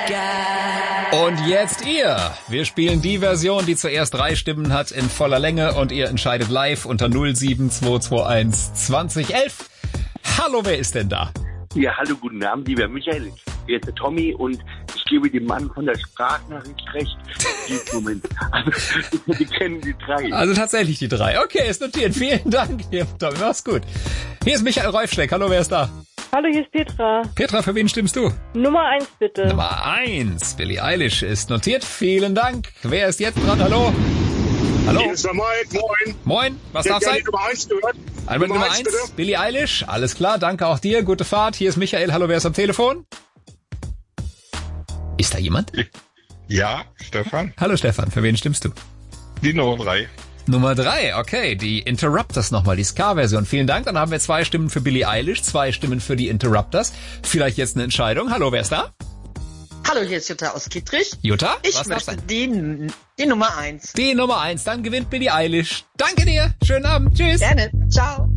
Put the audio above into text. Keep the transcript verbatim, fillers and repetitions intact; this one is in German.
Und jetzt ihr. Wir spielen die Version, die zuerst drei Stimmen hat in voller Länge und ihr entscheidet live unter null sieben zwei zwei eins zwanzig elf. Hallo, wer ist denn da? Ja, hallo, guten Abend, lieber Michael. Hier ist der Tommy und ich gebe dem Mann von der Sprachnachricht recht. Moment. Also, die kennen die drei. Also tatsächlich die drei. Okay, ist notiert. Vielen Dank. Ja, Tommy, mach's gut. Hier ist Michael Reufschleck. Hallo, wer ist da? Hallo, hier ist Petra. Petra, für wen stimmst du? Nummer eins, bitte. Nummer eins. Billie Eilish ist notiert. Vielen Dank. Wer ist jetzt dran? Hallo? Hallo? Hier ist der Mike. Moin. Moin. Was Ich darf hätte sein? gerne die Nummer eins gehört. Einmal Nummer eins. bitte. Billie Eilish. Alles klar. Danke auch dir. Gute Fahrt. Hier ist Michael. Hallo, wer ist am Telefon? Ist da jemand? Ja, Stefan. Hallo Stefan, für wen stimmst du? Die Nummer drei. Nummer drei, okay, die Interrupters nochmal, die Ska-Version. Vielen Dank, dann haben wir zwei Stimmen für Billie Eilish, zwei Stimmen für die Interrupters. Vielleicht jetzt eine Entscheidung. Hallo, wer ist da? Hallo, hier ist Jutta aus Kittrich. Jutta, Ich was darf's möchte sein? die, die Nummer eins. Die Nummer eins, dann gewinnt Billie Eilish. Danke dir, schönen Abend, tschüss. Gerne, ciao.